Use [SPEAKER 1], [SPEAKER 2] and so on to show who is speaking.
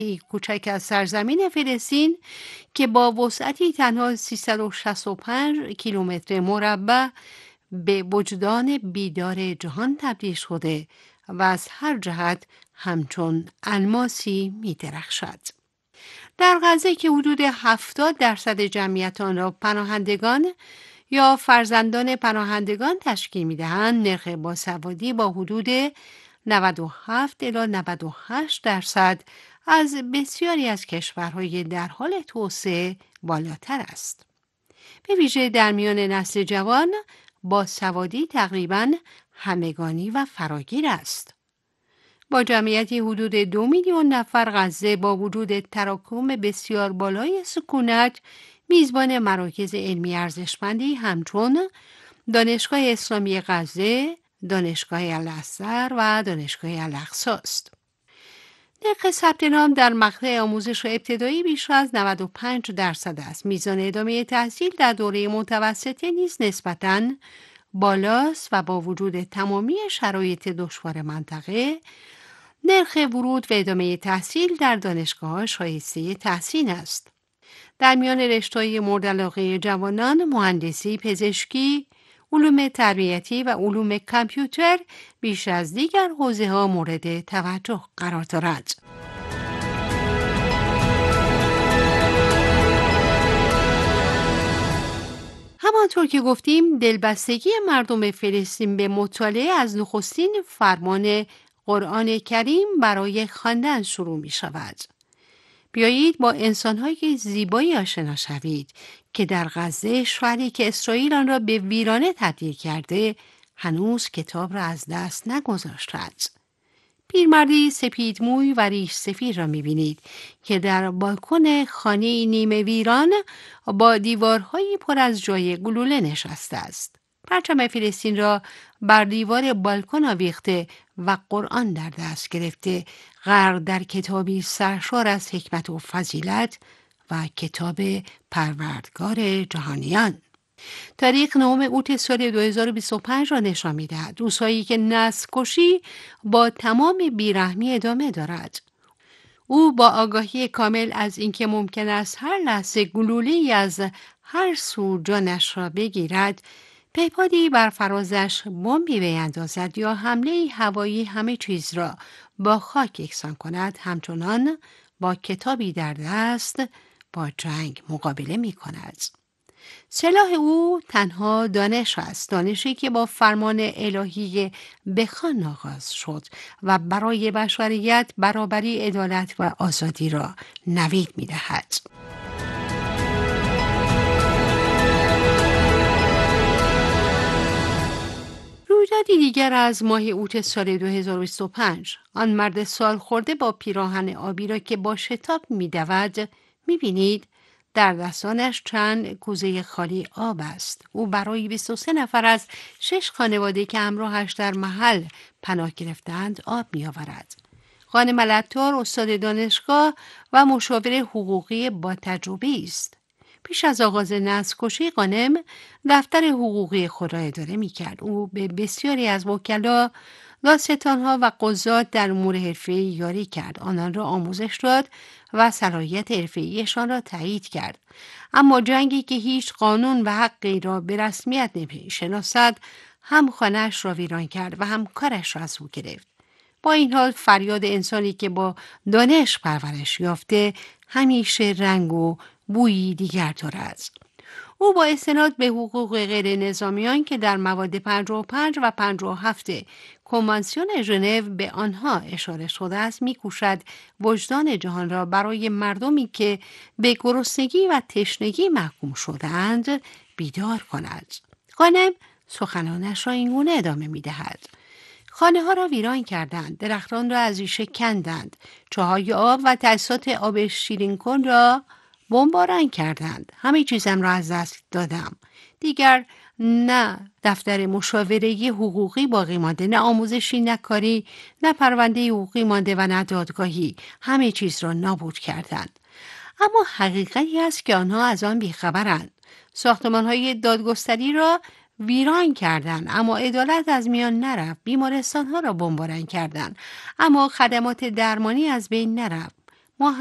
[SPEAKER 1] کوچک از سرزمین فلسطین که با وسعتی تنها 365 کیلومتر مربع به وجدان بیدار جهان تبدیل شده و از هر جهت همچون الماسی می درخشد. در غزه که حدود 70% جمعیت آن را پناهندگان یا فرزندان پناهندگان تشکیل می دهند، نرخ باسوادی با حدود 97 الی 98% از بسیاری از کشورهای در حال توسعه بالاتر است. به ویژه در میان نسل جوان باسوادی تقریباً همگانی و فراگیر است. با جمعیتی حدود 2 میلیون نفر، غزه با وجود تراکم بسیار بالای سکونت میزبان مراکز علمی ارزشمندی همچون دانشگاه اسلامی غزه، دانشگاه الازهر و دانشگاه الاقصی است. نرخ ثبت نام در مقطع آموزش ابتدایی بیش از 95% است. میزان ادامه تحصیل در دوره متوسطه نیز نسبتاً بالاست و با وجود تمامی شرایط دشوار منطقه، نرخ ورود و ادامه تحصیل در دانشگاه شایسته تحسین است. در میان رشته‌های مورد علاقه جوانان، مهندسی، پزشکی، علوم تربیتی و علوم کامپیوتر بیش از دیگر حوزه‌ها مورد توجه قرار دارد. همانطور که گفتیم، دلبستگی مردم فلسطین به مطالعه از نخستین فرمان قرآن کریم برای خواندن شروع می شود. بیایید با انسان‌های زیبایی آشنا شوید که در غزه، شهری که اسرائیل آن را به ویرانه تبدیل کرده، هنوز کتاب را از دست نگذاشته است. پیرمردی سپید موی و ریش سفید را می‌بینید که در بالکن خانه نیمه ویران با دیوارهایی پر از جای گلوله نشسته است. پرچم فلسطین را بر دیوار بالکن آویخته و قرآن در دست گرفته، غرق در کتابی سرشار از حکمت و فضیلت و کتاب پروردگار جهانیان. تاریخ 9 اوت سال 2025 را نشان می‌دهد، روزهایی که نسل کشی با تمام بیرحمی ادامه دارد. او با آگاهی کامل از اینکه ممکن است هر لحظه گلوله‌ای از هر سو جانش را بگیرد، پیپادی بر فرازش بمبی بیندازد یا حمله هوایی همه چیز را با خاک یکسان کند، همچنان با کتابی در دست با جنگ مقابله می کند. سلاح او تنها دانش است، دانشی که با فرمان الهی بخوان آغاز شد و برای بشریت برابری، عدالت و آزادی را نوید می دهد. رویدادی دیگر از ماه اوت سال 2025، آن مرد سال خورده با پیراهن آبی را که با شتاب می دود می بینید. در دستانش چند کوزه خالی آب است. او برای 23 نفر از 6 خانواده که همراهش در محل پناه گرفتند آب می آورد. خانم العطار استاد دانشگاه و مشاور حقوقی با تجربه است. پیش از آغاز نسل‌کشی خانم دفتر حقوقی خود را اداره می کرد. او به بسیاری از وکلا، دادستان‌ها و قضات در امور حرفه‌ای یاری کرد. آنان را آموزش داد و صلاحیت حرفه‌ایشان را تایید کرد. اما جنگی که هیچ قانون و حقی را به رسمیت نمی‌شناسد، هم خانه‌اش را ویران کرد و هم کارش را از او گرفت. با این حال فریاد انسانی که با دانش پرورش یافته همیشه رنگ و بویی دیگر دارد. او با استناد به حقوق غیر نظامیان که در مواد 55 و 57 کنوانسیون ژنو به آنها اشاره شده است، می‌کوشد وجدان جهان را برای مردمی که به گرسنگی و تشنگی محکوم شده‌اند بیدار کند. خانم سخنانش را اینگونه ادامه می‌دهد: خانه ها را ویران کردند، درختان را از ریشه کندند، چاهای آب و تاسیسات آب شیرین کن را بمباران کردند. همه چیزم را از دست دادم. دیگر نه دفتر مشاوره حقوقی باقی مانده، نه آموزشی، نه کاری، نه پرونده حقوقی مانده و نه دادگاهی. همه چیز را نابود کردند. اما حقیقتی است که آنها از آن بیخبرند. ساختمان‌های دادگستری را ویران کردند اما عدالت از میان نرفت. بیمارستان‌ها را بمباران کردند اما خدمات درمانی از بین نرفت.